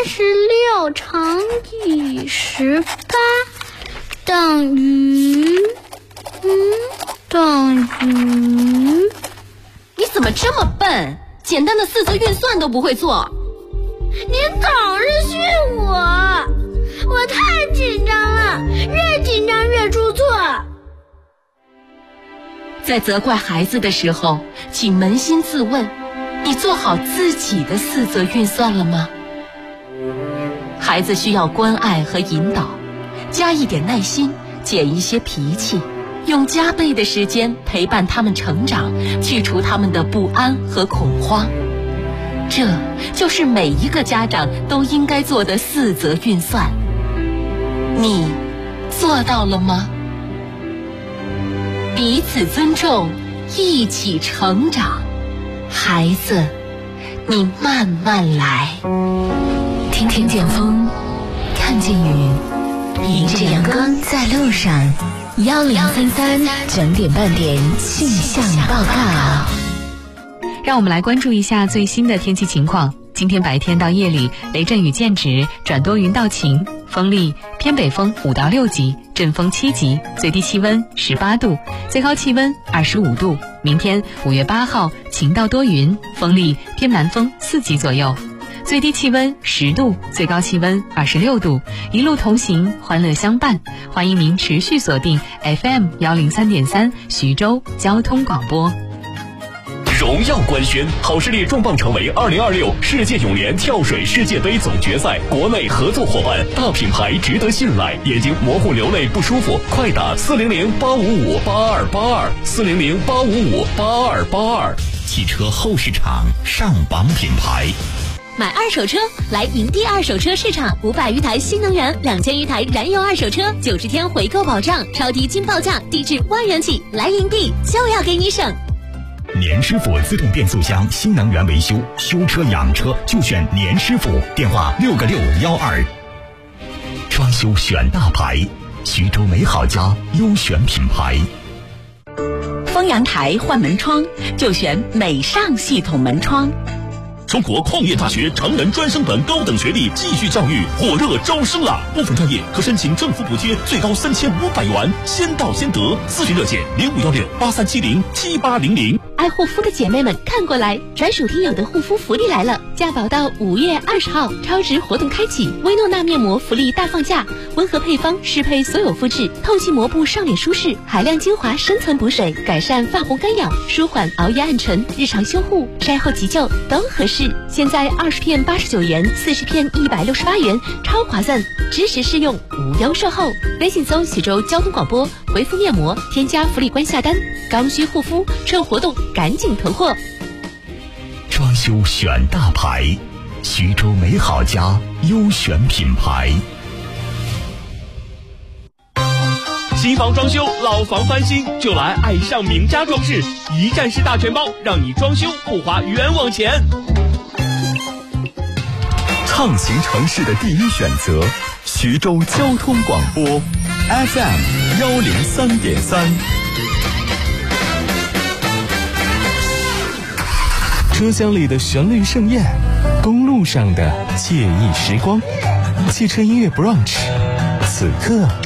36乘以18等于你怎么这么笨？简单的四则运算都不会做。 您总是训我太紧张了，越紧张越出错。 在责怪孩子的时候，请扪心自问，你做好自己的四则运算了吗？孩子需要关爱和引导，加一点耐心，减一些脾气，用加倍的时间陪伴他们成长，去除他们的不安和恐慌。这就是每一个家长都应该做的四则运算。你做到了吗？彼此尊重，一起成长。孩子，你慢慢来。 听见风，看见雨，迎着阳光在路上。1033整点半点气象报告。 让我们来关注一下最新的天气情况。今天白天到夜里，雷阵雨见止，转多云到晴，风力偏北风5到6级，阵风7级，最低气温18度，最高气温25度。明天5月8号晴到多云，风力偏南风4级左右，最低气温10度，最高气温26度。一路同行，欢乐相伴。欢迎您持续锁定 FM103.3徐州交通广播。 荣耀官宣，好视力重磅成为2026世界泳联跳水世界杯总决赛国内合作伙伴，大品牌值得信赖，眼睛模糊流泪不舒服，快打400-855-8282，400-855-8282。汽车后市场上榜品牌。 买二手车来营地二手车市场，500余台新能源，2000余台燃油二手车，90天回购保障，超低金报价，低至1万元起，来营地就要给你省。 年师傅自动变速箱新能源维修，修车养车就选年师傅，电话6个612。装修选大牌，徐州美好家优选品牌。 封阳台换门窗就选美尚系统门窗。 中国矿业大学成人专升本高等学历继续教育火热招生了，部分专业可申请政府补贴，最高3500元，先到先得。咨询热线051683707800。 爱护肤的姐妹们看过来，专属听友的护肤福利来了！价保到5月20号，超值活动开启，薇诺娜面膜福利大放价，温和配方适配所有肤质，透气膜布上脸舒适，海量精华深层补水，改善泛红干痒，舒缓熬夜暗沉，日常修护、晒后急救都合适。现在20片89元，40片168元，超划算，支持试用，无忧售后。微信搜徐州交通广播，回复面膜，添加福利官下单，刚需护肤，趁活动赶紧囤货。 装修选大牌，徐州美好家优选品牌。 新房装修，老房翻新，就来爱上名家装饰，一站式大全包，让你装修不花冤枉钱。 畅行城市的第一选择，徐州交通广播 FM103.3。 车厢里的旋律盛宴，公路上的惬意时光，汽车音乐 brunch，此刻